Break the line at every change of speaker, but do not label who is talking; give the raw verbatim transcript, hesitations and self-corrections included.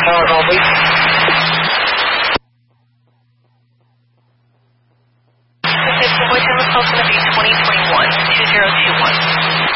tower call, please.
Okay, so what time is call going to be twenty twenty-one, two zero two one.